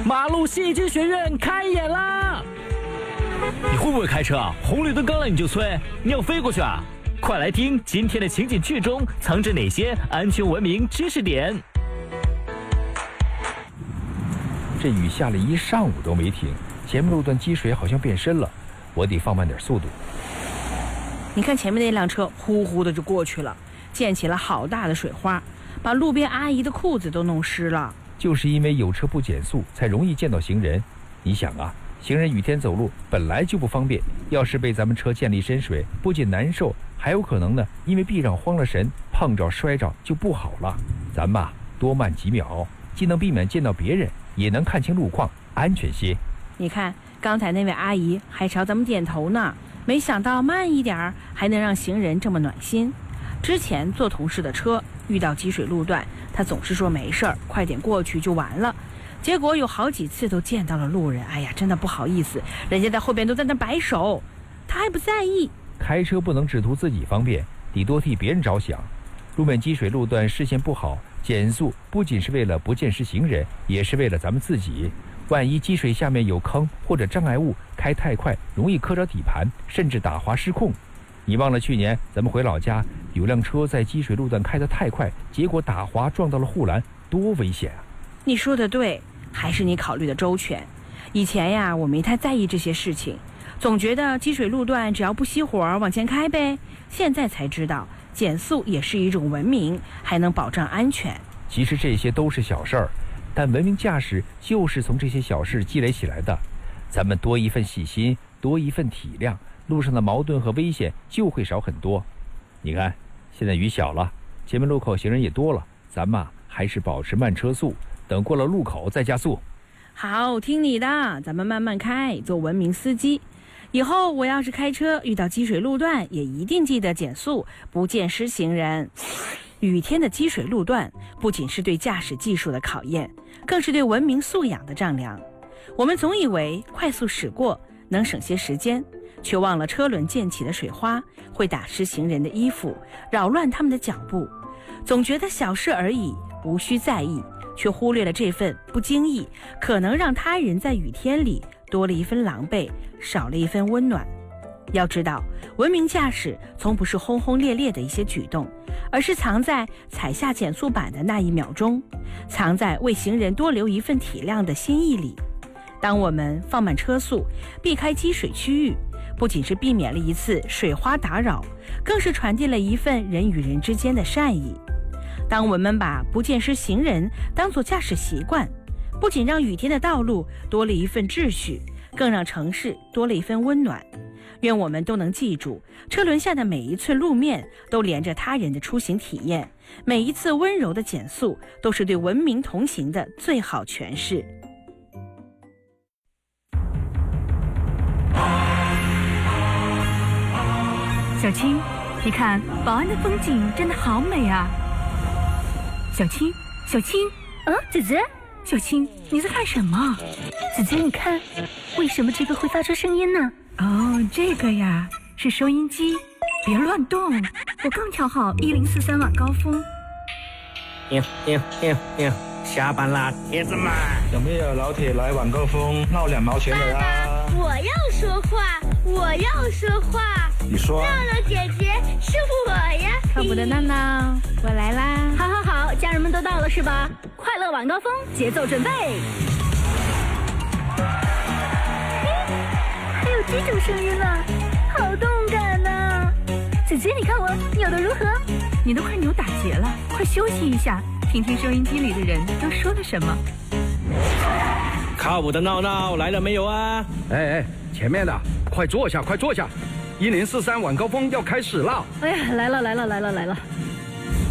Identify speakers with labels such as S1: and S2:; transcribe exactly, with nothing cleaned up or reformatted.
S1: 马路戏剧学院开演啦！你会不会开车啊？红绿灯刚来你就催，你要飞过去啊？快来听今天的情景剧中藏着哪些安全文明知识点。
S2: 这雨下了一上午都没停，前面路段积水好像变深了，我得放慢点速度。
S3: 你看前面那辆车呼呼的就过去了，溅起了好大的水花，把路边阿姨的裤子都弄湿了。
S2: 就是因为有车不减速，才容易溅到行人。你想啊，行人雨天走路本来就不方便，要是被咱们车溅了一身水，不仅难受，还有可能呢，因为避让慌了神，碰着摔着就不好了。咱们啊，多慢几秒，既能避免溅到别人，也能看清路况，安全些。
S3: 你看刚才那位阿姨还朝咱们点头呢，没想到慢一点还能让行人这么暖心。之前坐同事的车遇到积水路段，他总是说没事儿，快点过去就完了，结果有好几次都见到了路人，哎呀，真的不好意思，人家在后边都在那摆手，他还不在意。
S2: 开车不能只图自己方便，得多替别人着想。路面积水路段视线不好，减速不仅是为了不溅湿行人，也是为了咱们自己。万一积水下面有坑或者障碍物，开太快容易磕着底盘，甚至打滑失控。你忘了去年咱们回老家，有辆车在积水路段开得太快，结果打滑撞到了护栏，多危险啊！
S3: 你说的对，还是你考虑的周全。以前呀，我没太在意这些事情，总觉得积水路段只要不熄火往前开呗。现在才知道，减速也是一种文明，还能保障安全。
S2: 其实这些都是小事儿，但文明驾驶就是从这些小事积累起来的。咱们多一份细心，多一份体谅，路上的矛盾和危险就会少很多。你看，现在雨小了，前面路口行人也多了，咱们啊还是保持慢车速，等过了路口再加速。
S3: 好，听你的，咱们慢慢开，做文明司机。以后我要是开车遇到积水路段，也一定记得减速，不溅湿行人。雨天的积水路段不仅是对驾驶技术的考验，更是对文明素养的丈量。我们总以为快速驶过能省些时间，却忘了车轮溅起的水花会打湿行人的衣服，扰乱他们的脚步。总觉得小事而已，无需在意，却忽略了这份不经意可能让他人在雨天里多了一分狼狈，少了一分温暖。要知道，文明驾驶从不是轰轰烈烈的一些举动，而是藏在踩下减速板的那一秒钟，藏在为行人多留一份体谅的心意里。当我们放慢车速，避开积水区域，不仅是避免了一次水花打扰，更是传递了一份人与人之间的善意。当我们把不溅湿行人当作驾驶习惯，不仅让雨天的道路多了一份秩序，更让城市多了一份温暖。愿我们都能记住，车轮下的每一寸路面都连着他人的出行体验，每一次温柔的减速都是对文明同行的最好诠释。
S4: 小青，你看宝安的风景真的好美啊！小青，小青，
S5: 嗯，姐姐，
S4: 小青，你在干什么？
S5: 姐姐，你看，为什么这个会发出声音呢？
S4: 哦，这个呀，是收音机，别乱动，我刚调好一零四三晚高峰。
S6: 呦呦呦呦，下班啦，铁子们！
S7: 有没有老铁来晚高峰闹两毛钱的啊？
S8: 我要说话，我要说话。
S7: 你说。
S8: 闹闹姐姐是我呀！
S3: 靠谱的闹闹，我来啦！
S5: 好好好，家人们都到了是吧？快乐晚高峰，节奏准备。还有这种声音呢，好动感呢！姐姐，你看我扭得如何？
S4: 你都快扭打结了，快休息一下，听听收音机里的人都说了什么。
S6: 靠谱的闹闹来了没有啊？
S9: 哎哎，前面的快坐下，快坐下！一零四三晚高峰要开始了。
S5: 哎呀，来了来了来了来了！